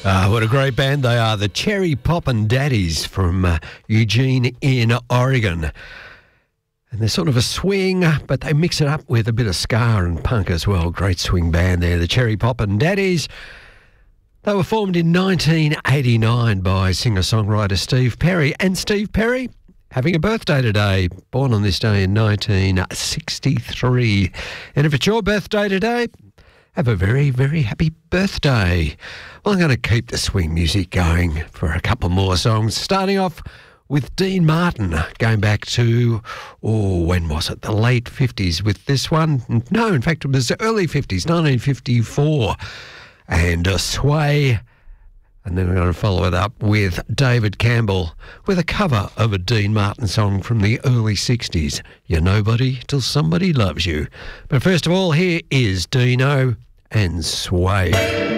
What a great band they are, the Cherry Poppin' Daddies from Eugene in Oregon. And they're sort of a swing, but they mix it up with a bit of ska and punk as well. Great swing band there, the Cherry Poppin' Daddies. They were formed in 1989 by singer-songwriter Steve Perry. And Steve Perry having a birthday today, born on this day in 1963. And if it's your birthday today, have a very, very happy birthday. Well, I'm going to keep the swing music going for a couple more songs, starting off with Dean Martin, going back to, when was it? The late 50s with this one. No, in fact, it was the early 50s, 1954. And Sway. And then we're going to follow it up with David Campbell with a cover of a Dean Martin song from the early 60s, You're Nobody Till Somebody Loves You. But first of all, here is Dino and Sway.